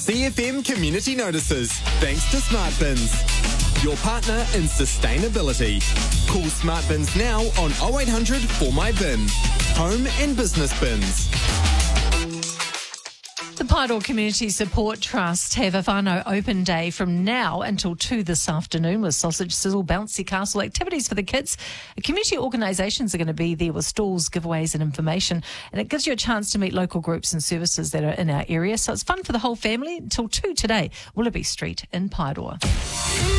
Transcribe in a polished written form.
CFM Community Notices, thanks to Smart Bins, your partner in sustainability. Call Smart Bins now on 0800 For My Bin. Home and business bins. The Paeroa Community Support Trust have a whānau open day from now until 2 this afternoon with sausage sizzle, bouncy castle, activities for the kids. Community organisations are going to be there with stalls, giveaways and information, and it gives you a chance to meet local groups and services that are in our area. So it's fun for the whole family until 2 today, Willoughby Street in Paeroa.